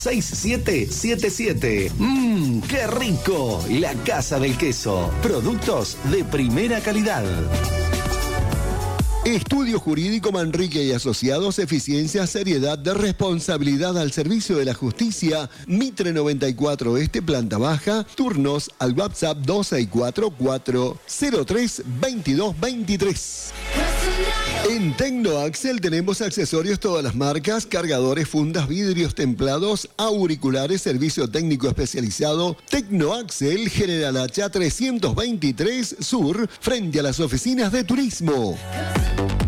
6777. ¡Qué rico! La Casa del Queso. Productos de primera calidad. Estudio Jurídico Manrique y Asociados, eficiencia, seriedad, de responsabilidad al servicio de la justicia. Mitre 94 Este, planta baja. Turnos al WhatsApp 2644032223. En Tecnoaxel tenemos accesorios todas las marcas, cargadores, fundas, vidrios templados, auriculares, servicio técnico especializado. Tecnoaxel, General Hacha 323 Sur, frente a las oficinas de turismo.